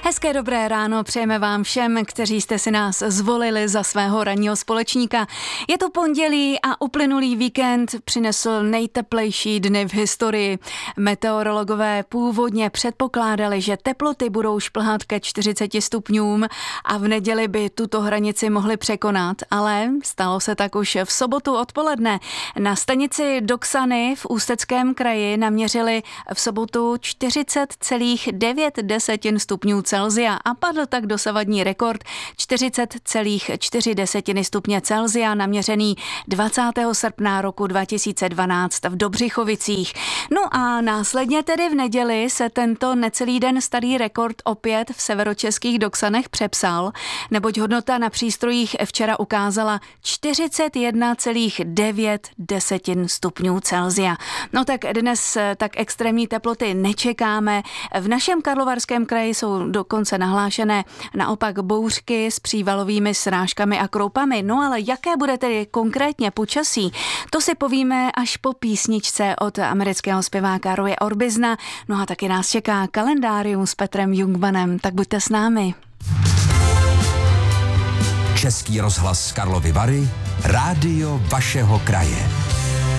Hezké dobré ráno přejeme vám všem, kteří jste si nás zvolili za svého ranního společníka. Je to pondělí a uplynulý víkend přinesl nejteplejší dny v historii. Meteorologové původně předpokládali, že teploty budou šplhat ke 40 stupňům a v neděli by tuto hranici mohli překonat, ale stalo se tak už v sobotu odpoledne. Na stanici Doksany v Ústeckém kraji naměřili v sobotu 40,9 stupňů Celsia a padl tak dosavadní rekord 40,4 stupně Celsia naměřený 20. srpna roku 2012 v Dobřichovicích. No a následně tedy v neděli se tento necelý den starý rekord opět v severočeských Doksanech přepsal, neboť hodnota na přístrojích včera ukázala 41,9 stupňů Celsia. No tak dnes tak extrémní teploty nečekáme. V našem Karlovarském kraji jsou dokonce nahlášené naopak bouřky s přívalovými srážkami a kroupami. No ale jaké bude tedy konkrétně počasí? To si povíme až po písničce od amerického zpěváka Roye Orbisona. No a taky nás čeká kalendárium s Petrem Jungmanem. Tak buďte s námi. Český rozhlas Karlovy Vary, rádio vašeho kraje.